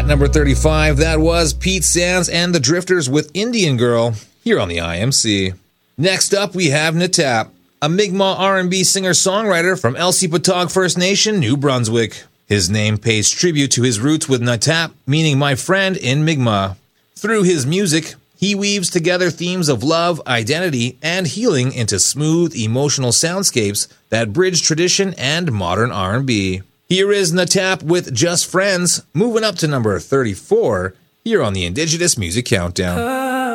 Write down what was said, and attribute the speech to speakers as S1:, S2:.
S1: At number 35, that was Pete Sands and the Drifters with Indian Girl, here on the IMC. Next up, we have Natap, a Mi'kmaq R&B singer-songwriter from Elsipogtog First Nation, New Brunswick. His name pays tribute to his roots with Natap, meaning my friend in Mi'kmaq. Through his music, he weaves together themes of love, identity, and healing into smooth, emotional soundscapes that bridge tradition and modern R&B. Here is Natap with Just Friends, moving up to number 34, here on the Indigenous Music Countdown.